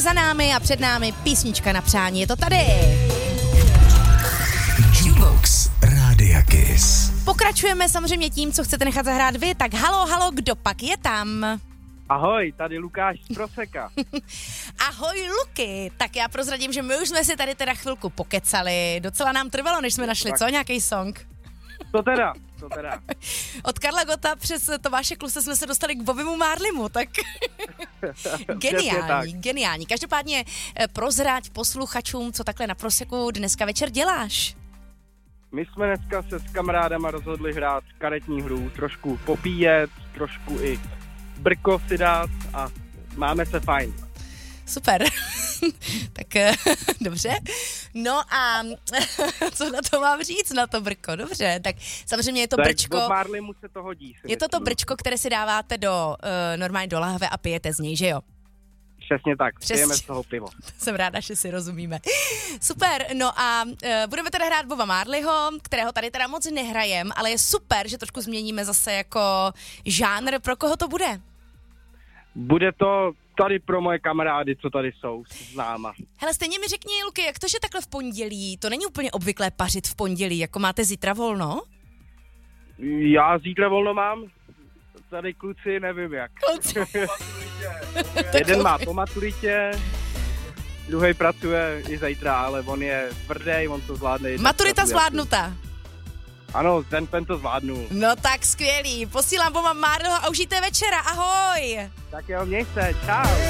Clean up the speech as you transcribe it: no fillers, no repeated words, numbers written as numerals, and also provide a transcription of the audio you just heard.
za námi a před námi písnička na přání. Je to tady. Jukebox Rádia Kiss. Pokračujeme samozřejmě tím, co chcete nechat zahrát vy. Tak halo, kdo pak je tam? Ahoj, tady Lukáš z Proseka. Ahoj Luky, tak já prozradím, že my už jsme si tady teda chvilku pokecali. Docela nám trvalo, než jsme našli, co? Nějaký song? To teda. Od Karla Gotta přes Tomáše Kluse jsme se dostali k Bobbymu Marlimu, tak geniální. Každopádně prozrať posluchačům, co takhle na Proseku dneska večer děláš. My jsme dneska se s kamarádama rozhodli hrát karetní hru, trošku popíjet, trošku i brko si dát a máme se fajn. Super. Tak dobře. No a co na to mám říct, na to brko? Dobře, tak samozřejmě je to brčko. Tak Bob Marley se to hodí. Je to brčko, které si dáváte normálně do lahve a pijete z něj, že jo? Přesně tak, pijeme z toho pivo. Jsem ráda, že si rozumíme. Super, no a budeme teda hrát Boba Marleyho, kterého tady teda moc nehrajem, ale je super, že trošku změníme zase jako žánr. Pro koho to bude? Bude to tady pro moje kamarády, co tady jsou s náma. Hele, stejně mi řekni, Luky, jak to, že takhle v pondělí, to není úplně obvyklé pařit v pondělí, jako máte zítra volno? Já zítra volno mám, tady kluci nevím jak. Jeden má po maturitě, druhý pracuje i zítra, ale on je tvrdý, on to zvládne. Maturita zvládnuta. Ano, ten to zvládnu. No tak skvělý, posílám Boba Marleyho a užijte večera, ahoj! Tak jo, měj se, čau.